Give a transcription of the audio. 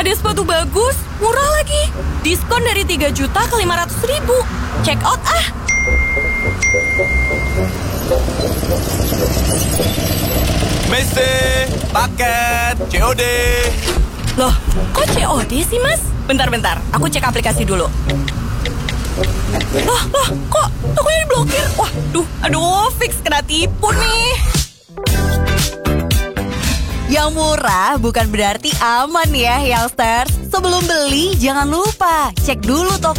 ada sepatu bagus, murah lagi. Diskon dari 3 juta ke 500.000. Check out ah. Messi, paket, COD. Loh, kok COD sih, Mas? Bentar, aku cek aplikasi dulu. Loh, kok tokonya diblokir? Aduh, fix kena tipu nih. Yang murah bukan berarti aman ya, youngsters. Sebelum beli, jangan lupa cek dulu toko